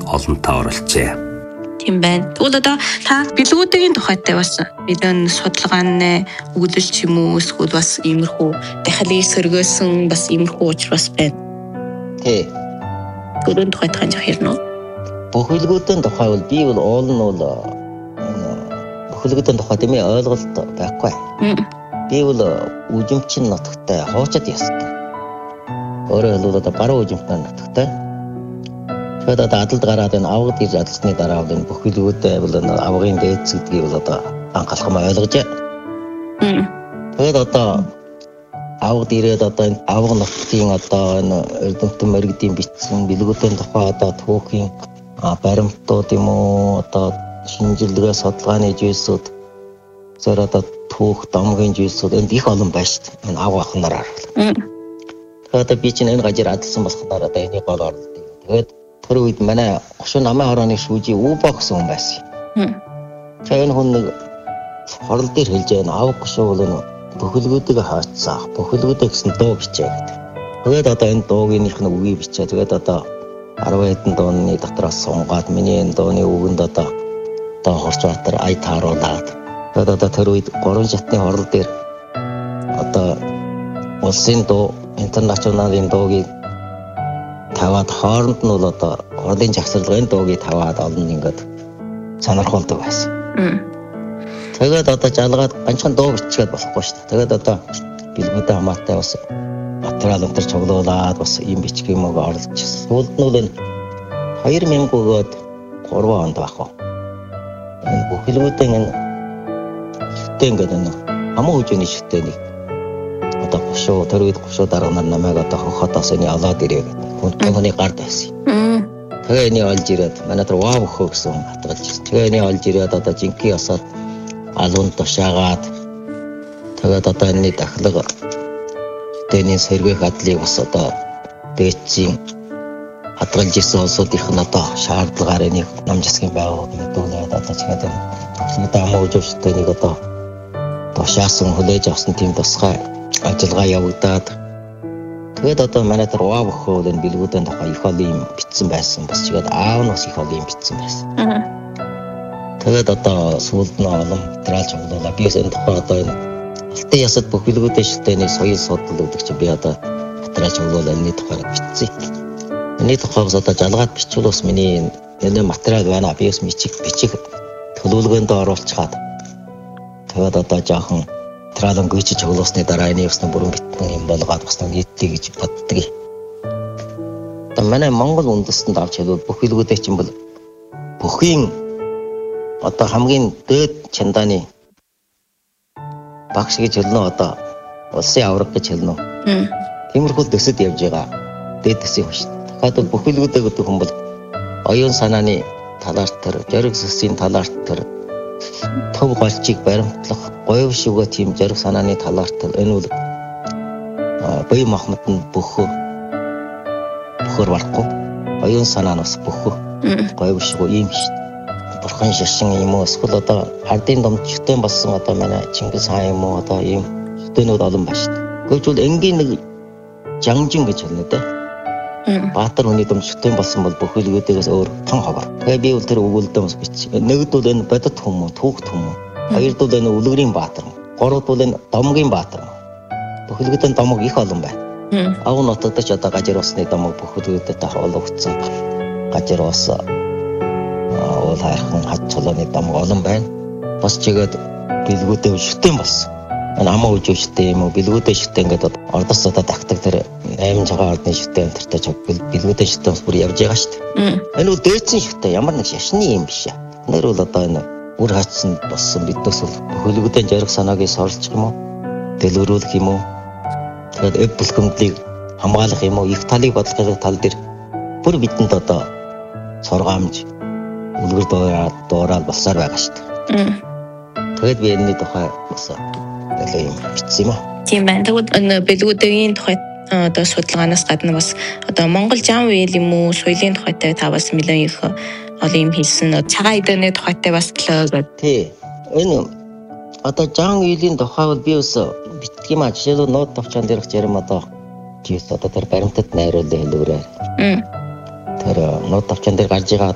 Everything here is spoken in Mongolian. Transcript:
олонтаа оролцжээ. Тийм байна. Тэгвэл одоо та бэлгүүдийн тухайтай бас мэдэн судалгааны өгүүлэлч юм уу эсвэл бас иймэрхүү дахилыг сөргөөсөн бас иймэрхүү учир бас байна. Тий. Түрүүн тухайтай жах ярина уу? Бүхэлгүүдийн тухай бол би бол уул нь бол бүхэлгүүдийн тухай тийм ойлголт байхгүй. Би бол үжимчин нутагтай хоочод ясдаг. Өөрөөр хэлбэл одоо баруун үжимчин нутагтай. Тэгээд одоо адалд гараад энэ авгад гэж адалсны дараа бол энэ бүхэлгүүдээ бол авгын дээдс гэдгийг бол одоо анхаалхам ойлгож. Тэгээд одоо авгад ирээд одоо энэ авга нутгийн одоо энэ эрдэмтэн мэрэгдийн бичсэн бэлгүүдийн тухай одоо түүхийн баримтууд юм уу одоо шинжилгээ судалгааны жийсүүд зэрэг одоо түүх домгийн жийсүүд энд их олон байна шүү дээ. Энэ авга ахнараар. Тэгээд одоо би чинь энэ гажир адалсан болохноор одоо энийг гол орлоо. Тэгээд тэр үед манай 30 намын хорооны шүүжи Үбо гэсэн хүн байсан. Тэгээд энэ хүн нэг хорол дээр хэлж байгаа авга гушуу бол энэ бүхэлгүүдийг хаацсан. Бүхэлгүүдээ гэсэн дуу бичээ гэдэг. Тэгээд одоо энэ дуугийнх нь үгийг бичээ. Тэгээд одоо 10 хэдэн дууны дотроос сунгаад миний энэ дууны үгэнд одоо Хорчбаатар ая тааруулаад. Тэгээд одоо тэр үед 3 шатны хорол дээр одоо улсын дуу интернационалын дуугийг таваад хооронд нь бол одоо орлын жагсаалгын дуугийг таваад олон ингээд сонирхолтой байсан. Тэгээд одоо жалгаад ганцхан дуу бичгээд болохгүй шүү дээ. Тэгээд одоо бэлгүүдээ хамаатай бас материал өнтер цуглуулад бас ийм бичих юм уу орлож. Сүүлд нь бол 2000 өгөөд 3 онд байх уу. Энэ бүхэлгүүдийн энэ шүтээ ингээд энэ хамаа хөгжөөний шүтээний одоо гушуу тэр үед гушуу дараа нар намайг одоо хохотоос энэ олоод ирээ гэдэг. Хүний гард байсан. Тэгээ энийг олж ирээд манай тэр ваа өхөө гэсэн хүн хатгалж ирсэн. Тэгээ энийг олж ирээд одоо жинхэнэ ясаад алуун тушаагаад тэгээд одоо энэ дахлага шүтээний сэргээх адлыг бас одоо дээдсийн хадгалж ирсэн улсуудынх нь одоо шаардлагаар энийг нам засгийн байгууллагын дүүнээд одоо чигээд энэ дамуу жишээнийг одоо тушаасан хүлээж авсан тийм тусгай ажиллагаа явагдаад тэгээд одоо манай тэр ваа өхөө энэ бэлгүүдийн тухай их олон юм бичсэн байсан. Бас чигээд аав нь бас их олон юм бичсэн байсан. Тэгээд одоо сүүлд нь олон материал чиглуулаа. Би энэ тухай одоо энэ алтан ясад бүхэлгүүдийн шүтээний соёл судлал гэдэг чинь би одоо материал чиглуулаа энэ тухай бичсэн. Энэ тухайг одоо жалгаад бичвэл бас миний энэ материал байна. Би бас бичих төлөвлөгөөнд оруулчихад тэгээд одоо жоохон материалын гүйж чиглуулсны дараа энийг бас бүрэн битэн юм болгоод бас нийтлэе гэж боддог. Одоо манай Монгол үндэстэнд авч хэлбэл бүхэлгүүдээ чинь бол бүхийн одоо хамгийн дээд чандааны багш гэж хэлнэ одоо улсын авраг гэж хэлнэ. Тиймэрхүү дэсэд явж байгаа дээд дэсийн хүн шүү дээ. Тэгэхээр бүхэлгүүдээ гэдэг хүн бол оюун санааны талаар тэр, зориг сүсийн талаар тэр, төв голчийг баримтлах, говь шүгэ тийм зориг санааны талаар тэр энэ бол бие махбодд бөхөр барахгүй. Оюун санаа нь бас бөхөр. Говь шүгэ ийм шүү дээ. Бурхан шашин юм уу эсвэл одоо ардын домд шүтэн болсон одоо манай Чингис хаан юм уу одоо ийм шүтэнүүд олон байна шүү дээ. Гэвч бол энгийн нэг жангжин гэж хэлнэ дээ. Баатар хүний домд шүтэн болсон бол бүхэлгүүдээс өөр тон ховор. Тэгээ би бол тэр өгүүлдэ бас бич. Нэгд бол энэ бодит хүмүүс, түүхт хүмүүс. Хоёрд бол энэ үлгэрийн баатар. Гуравд бол энэ домгийн баатар. Бүхэлгүүдийн домог их олон байна. Ав нутагт ч одоо гажир усны домог бүхэлгүүдэд хоологдсон. Гажир ус уул хайрхан хад цолооны домог олон байна. Бас чигээд бэлгүүдээ шүтэн болсон. Энэ амаа үжиг шүтэн юм уу бэлгүүдээ шүтэн гэдэг ордос одоо тагтаг тэр 8 цагаан ордны шүтэн тэртэй чог бэлгүүдээ шүтэн бүр явж байгаа шүү дээ. Энэ бол дээдсэн шүтэн ямар нэг шашны юм биш. Нэр бол одоо энэ үр хатсан болсон биднээс бол бүхэлгүүдээ зориг санааг сорилчих юм уу? Дэлгэрүүлэх юм уу? Тэгээд эв бүлгэмдлийг хамгаалах юм уу? Их талыг бодлохын тал дээр бүр бидэнд одоо сургаамж үлгэр дуурал болсоор байгаа шүү дээ. Тэгээд би энэ тухай бас нэлээд юм бичсэн юм аа. Тийм байна. Тэгвэл энэ бэлгүүдийн тухай одоо судалгаанаас гадна бас одоо Монгол зам үйл юм уу соёлын тухайтай та бас нэлээд их олон юм хэлсэн. Цагаан эдний тухайтай бас төлөө. Тий. Энэ одоо зам үеийн тухай бол би бас битгий юм аа. Жишээлбэл нууд товчон дээрх зарим одоо жийс одоо тэр баримтад найруулсан хэлбэрээр. Тэр нууд товчон дээр гарч байгаа